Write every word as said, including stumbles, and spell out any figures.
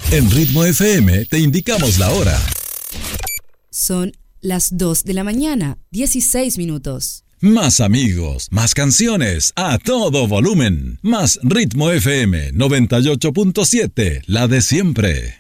En Ritmo F M te indicamos la hora. Son las dos de la mañana, dieciséis minutos. Más amigos, más canciones, a todo volumen. Más Ritmo F M noventa y ocho punto siete, la de siempre.